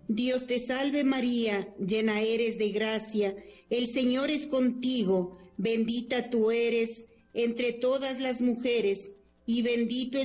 Dios te salve María, llena eres de gracia, el Señor es contigo, bendita tú eres entre todas las mujeres, y bendito es